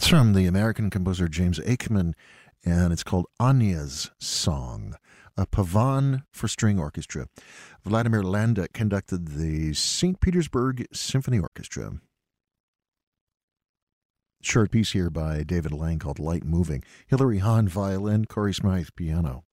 It's from the American composer James Aikman, and it's called Anya's Song, a pavan for string orchestra. Vladimir Landa conducted the St. Petersburg Symphony Orchestra. Short piece here by David Lang called Light Moving. Hilary Hahn, violin, Corey Smythe, piano.